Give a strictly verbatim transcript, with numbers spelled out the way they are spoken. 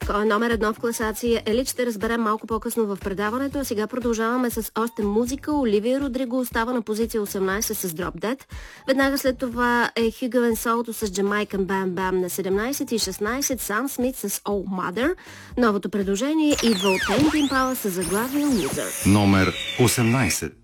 Кой е номер едно в класация? Елит ще разберем малко по-късно в предаването, а сега продължаваме с още музика. Оливия Родриго остава на позиция осемнайсет с Drop Dead. Веднага след това е Hugo and Soto с Jamaican Bam Bam на седемнайсет и шестнайсет, Sam Smith с Oh Mother. Новото предложение идва от Tame Impala с заглавие Loser. Номер осемнайсет.